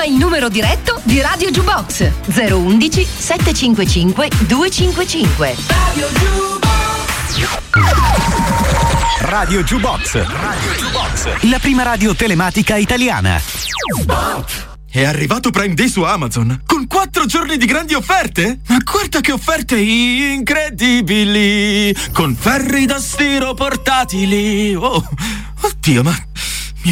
Chiama il numero diretto di Radio Jukebox 011 755 255. Radio Jukebox. Radio Jukebox. La prima radio telematica italiana. È arrivato Prime Day su Amazon con 4 giorni di grandi offerte? Ma guarda che offerte incredibili! Con ferri da stiro portatili! Oh, oddio, ma